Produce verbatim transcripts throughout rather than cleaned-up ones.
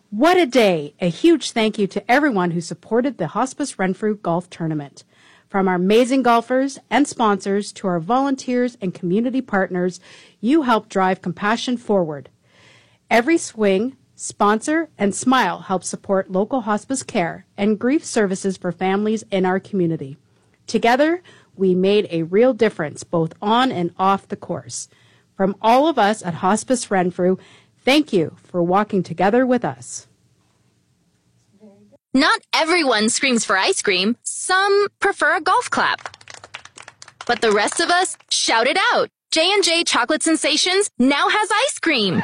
What a day! A huge thank you to everyone who supported the Hospice Renfrew Golf Tournament. From our amazing golfers and sponsors to our volunteers and community partners, you help drive compassion forward. Every swing, sponsor, and smile helps support local hospice care and grief services for families in our community. Together, we made a real difference both on and off the course. From all of us at Hospice Renfrew, thank you for walking together with us. Not everyone screams for ice cream. Some prefer a golf clap. But the rest of us shout it out. J and J Chocolate Sensations now has ice cream.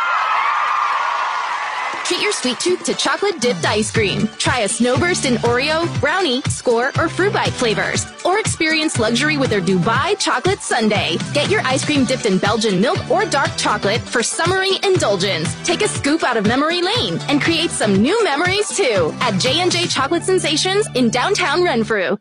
Treat your sweet tooth to chocolate-dipped ice cream. Try a Snowburst in Oreo, brownie, score, or fruit bite flavors. Or experience luxury with their Dubai Chocolate Sundae. Get your ice cream dipped in Belgian milk or dark chocolate for summery indulgence. Take a scoop out of memory lane and create some new memories, too, at J and J Chocolate Sensations in downtown Renfrew.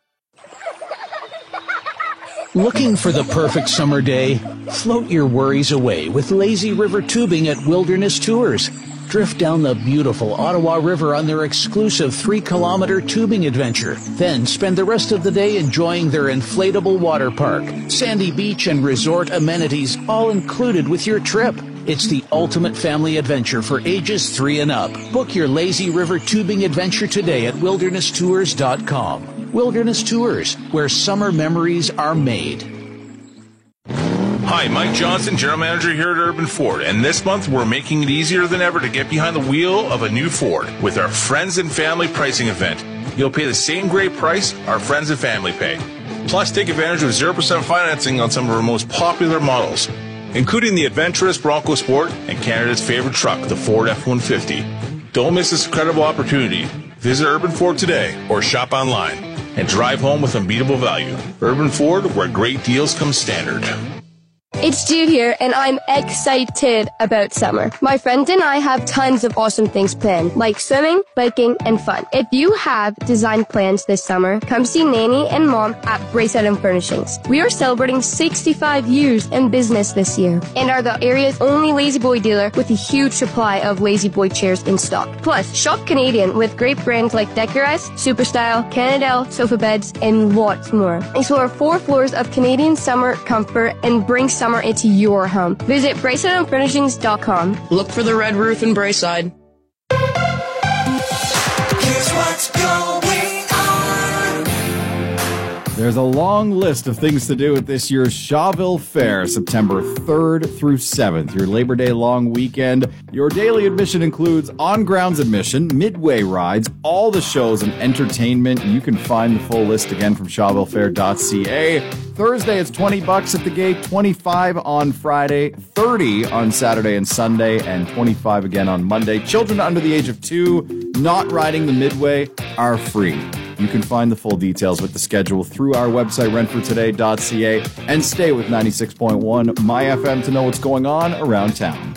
Looking for the perfect summer day? Float your worries away with lazy river tubing at Wilderness Tours. Drift down the beautiful Ottawa River on their exclusive three-kilometer tubing adventure. Then spend the rest of the day enjoying their inflatable water park, sandy beach, and resort amenities, all included with your trip. It's the ultimate family adventure for ages three and up. Book your lazy river tubing adventure today at wilderness tours dot com. Wilderness Tours, where summer memories are made. Hi, Mike Johnson, General Manager here at Urban Ford, and this month we're making it easier than ever to get behind the wheel of a new Ford with our Friends and Family pricing event. You'll pay the same great price our friends and family pay. Plus, take advantage of zero percent financing on some of our most popular models, including the adventurous Bronco Sport and Canada's favorite truck, the Ford F one fifty. Don't miss this incredible opportunity. Visit Urban Ford today or shop online and drive home with unbeatable value. Urban Ford, where great deals come standard. It's Jude here, and I'm excited about summer. My friends and I have tons of awesome things planned, like swimming, biking, and fun. If you have design plans this summer, come see Nanny and Mom at Bracelet and Furnishings. We are celebrating sixty-five years in business this year, and are the area's only Lazy Boy dealer with a huge supply of Lazy Boy chairs in stock. Plus, shop Canadian with great brands like Decorize, Superstyle, Canadel, sofa beds, and lots more. Explore four floors of Canadian summer comfort and bring summer into your home. Visit bracelet and furnishings dot com. Look for the red roof in Braeside. Here's what's going on. There's a long list of things to do at this year's Shawville Fair, September third through seventh, your Labor Day long weekend. Your daily admission includes on-grounds admission, midway rides, all the shows and entertainment. You can find the full list again from shawville fair dot c a. Thursday, it's twenty bucks at the gate, twenty-five on Friday, thirty on Saturday and Sunday, and twenty-five again on Monday. Children under the age of two not riding the midway are free. You can find the full details with the schedule through our website, renfrew today dot c a, and stay with ninety-six point one My F M to know what's going on around town.